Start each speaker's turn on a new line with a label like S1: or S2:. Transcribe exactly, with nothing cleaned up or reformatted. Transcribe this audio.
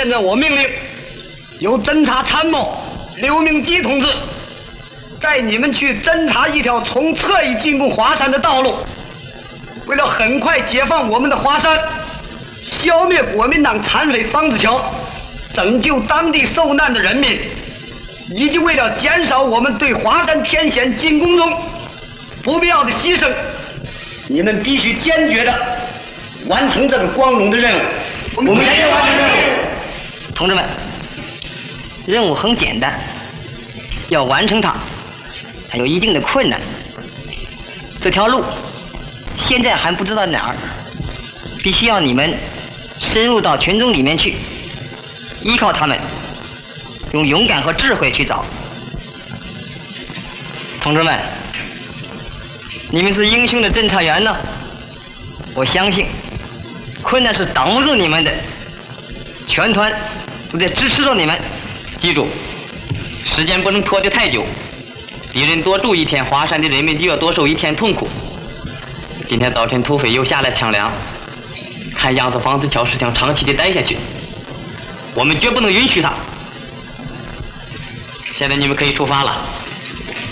S1: 现在我命令，由侦察参谋刘明基同志带你们去侦察一条从侧翼进攻华山的道路。为了很快解放我们的华山，消灭国民党残匪方子乔，拯救当地受难的人民，以及为了减少我们对华山天险进攻中不必要的牺牲，你们必须坚决的完成这个光荣的任务。我们坚决完成任务。
S2: 同志们，任务很简单，要完成它还有一定的困难。这条路现在还不知道哪儿，必须要你们深入到群众里面去，依靠他们，用勇敢和智慧去找。同志们，你们是英雄的侦察员呢，我相信困难是挡不住你们的，全团都在支持着你们。记住，时间不能拖得太久，敌人多住一天，华山的人民就要多受一天痛苦。今天早晨土匪又下了枪梁，看样子方子乔是想长期的待下去，我们绝不能允许他。现在你们可以出发了。